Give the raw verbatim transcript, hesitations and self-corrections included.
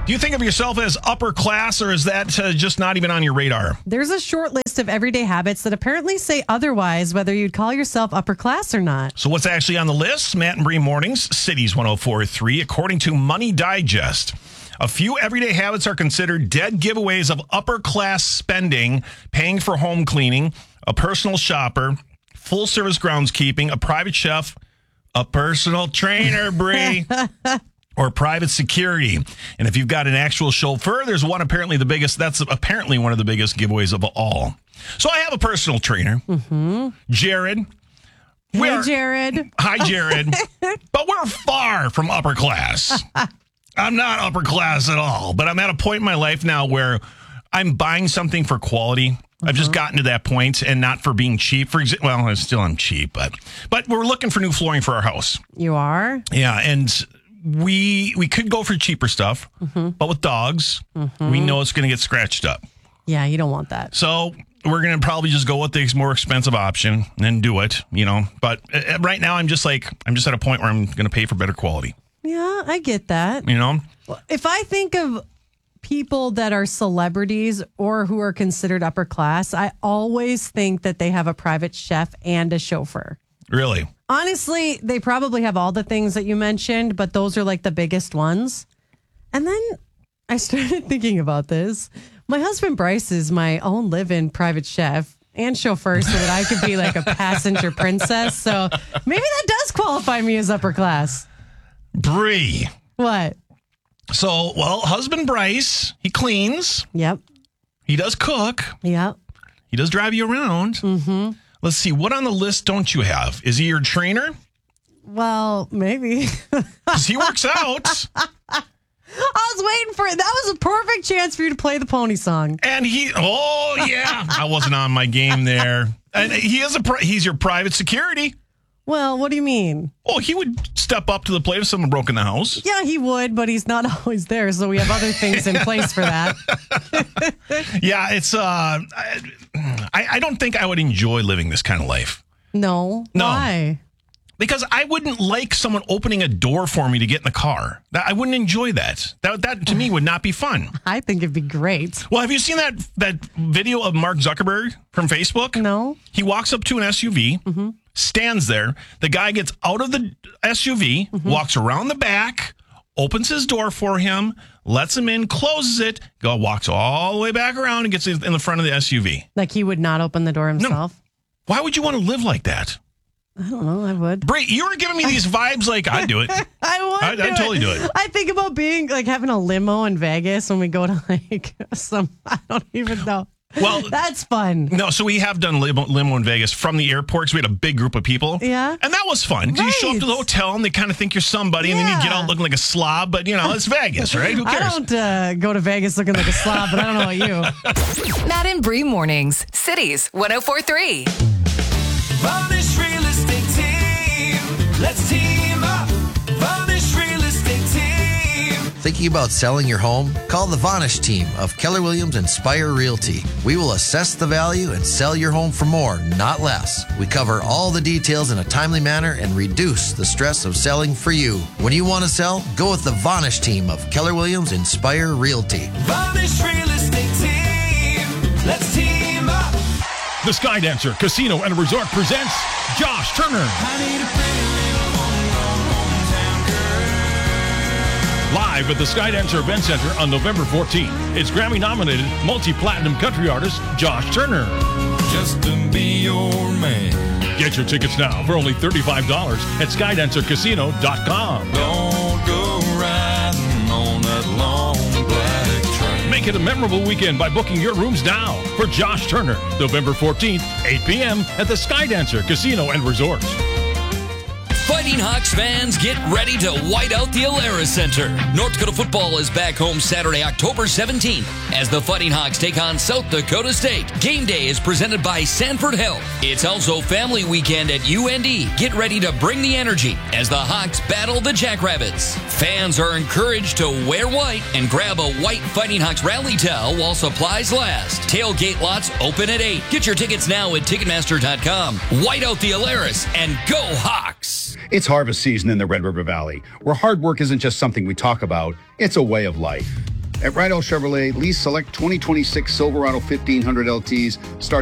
Do you think of yourself as upper class, or is that uh, just not even on your radar? There's a short list of everyday habits that apparently say otherwise, whether you'd call yourself upper class or not. So what's actually on the list? Matt and Bree Mornings, Cities one oh four point three, according to Money Digest. A few everyday habits are considered dead giveaways of upper class spending: paying for home cleaning, a personal shopper, full service groundskeeping, a private chef, a personal trainer, Bree, or private security. And if you've got an actual chauffeur, there's one apparently the biggest, that's apparently one of the biggest giveaways of all. So I have a personal trainer, mm-hmm. Jared. Hey, We're, Jared. Hi, Jared. But we're far from upper class. I'm not upper class at all, but I'm at a point in my life now where I'm buying something for quality. Mm-hmm. I've just gotten to that point, and not for being cheap. For exa- well, I still am cheap, but but we're looking for new flooring for our house. You are? Yeah, and we we could go for cheaper stuff, mm-hmm. but with dogs, mm-hmm. we know it's going to get scratched up. Yeah, you don't want that. So we're going to probably just go with the more expensive option and do it, you know. But uh, right now, I'm just like, I'm just at a point where I'm going to pay for better quality. Yeah, I get that. You know? If I think of people that are celebrities or who are considered upper class, I always think that they have a private chef and a chauffeur. Really? Honestly, they probably have all the things that you mentioned, but those are like the biggest ones. And then I started thinking about this. My husband Bryce is my own live-in private chef and chauffeur, so that I could be like a passenger princess. So maybe that does qualify me as upper class. Bree. What? So, well, husband Bryce, he cleans. Yep. He does cook. Yep. He does drive you around. Mm-hmm. Let's see. What on the list don't you have? Is he your trainer? Well, maybe. Because he works out. I was waiting for it. That was a perfect chance for you to play the pony song. And he, oh, yeah. I wasn't on my game there. And he is a, he's your private security. Well, what do you mean? Oh, he would step up to the plate if someone broke in the house. Yeah, he would, but he's not always there, so we have other things in place for that. Yeah, it's, uh, I, I don't think I would enjoy living this kind of life. No. No. Why? Because I wouldn't like someone opening a door for me to get in the car. I wouldn't enjoy that. That, that to me, would not be fun. I think it'd be great. Well, have you seen that that video of Mark Zuckerberg from Facebook? No. He walks up to an S U V, mm-hmm. stands there. The guy gets out of the S U V, mm-hmm. walks around the back, opens his door for him, lets him in, closes it, go walks all the way back around and gets in the front of the S U V. Like he would not open the door himself? No. Why would you want to live like that? I don't know. I would. Bree, you were giving me these vibes like I'd do it. I would. I'd, do I'd totally it. do it. I think about being like having a limo in Vegas when we go to like some, I don't even know. Well, that's fun. No, so we have done limo, limo in Vegas from the airport because we had a big group of people. Yeah. And that was fun. Right. You show up to the hotel and they kind of think you're somebody, yeah. and then you get out looking like a slob. But, you know, it's Vegas, right? Who cares? I don't uh, go to Vegas looking like a slob, but I don't know about you. Matt and Bree Mornings, Cities one oh four point three. Varnish Real Estate Team. Let's team up. Varnish Real Estate Team. Thinking about selling your home? Call the Vanish team of Keller Williams Inspire Realty. We will assess the value and sell your home for more, not less. We cover all the details in a timely manner and reduce the stress of selling for you. When you want to sell, go with the Vanish team of Keller Williams Inspire Realty. Varnish Real Estate Team. Let's team up. The Skydancer Casino and Resort presents Josh Turner. I need a pretty little hometown girl. Live at the Skydancer Event Center on November fourteenth. It's Grammy-nominated multi-platinum country artist Josh Turner. Just to be your man. Get your tickets now for only thirty-five dollars at skydancer casino dot com. Don't go riding on that long black train. Make it a memorable weekend by booking your rooms now for Josh Turner, November fourteenth, eight p.m. at the Skydancer Casino and Resort. Fighting Hawks fans, get ready to white out the Alara Center. North Dakota football is back home Saturday, October seventeenth, as the Fighting Hawks take on South Dakota State. Game day is presented by Sanford Health. It's also family weekend at U N D. Get ready to bring the energy as the Hawks battle the Jackrabbits. Fans are encouraged to wear white and grab a white Fighting Hawks rally towel while supplies last. Tailgate lots open at eight. Get your tickets now at Ticketmaster dot com. White out the Alaris and go Hawks! It's harvest season in the Red River Valley, where hard work isn't just something we talk about, it's a way of life. At Rydell Chevrolet, lease select twenty twenty-six Silverado fifteen hundred L Ts starting